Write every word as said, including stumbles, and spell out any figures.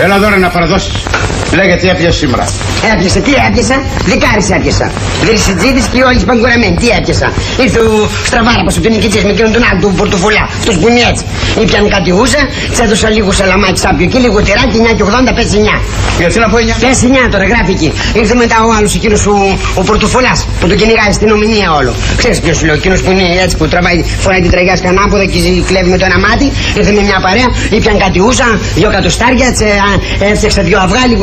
Έλα τώρα να παραδώσεις. Λέγε τι έπιασε σήμερα. Έπιασα, τι έπιασα, δικάρις έπιασα. Βρισιτζίδης και όλοι σπαγκουραμένοι, τι έπιασα. Ήρθε ο Στραβάραπας από τον Νικητσής με εκείνον τον άλλο του πορτοφολά. Τους που είναι έτσι. Ήπιαν κάτι ούσα, της έδωσα λίγο σαλαμάκι σάπιο εκεί, λίγο τυράκι, εννιά και ογδόντα, πέσει εννιά. Γιατί να πω εννιά. Πέσει εννιά τώρα, γράφει εκεί. Ήρθε μετά ο άλλος εκείνος ο, ο πορτοφολάς που τον κυνηγάει στην ομιλία όλο. Ξέρεις ποιος σου λέω, εκείνος που είναι έτσι που τραβάει, φοράει την τραγιά σκανάποδα και κλέβει με το ένα μάτι. Ήρθε με μια παρέα, ήπιαν κάτι ούσα, δυο κατοστάρια, έφτιαξα δυο αυγά,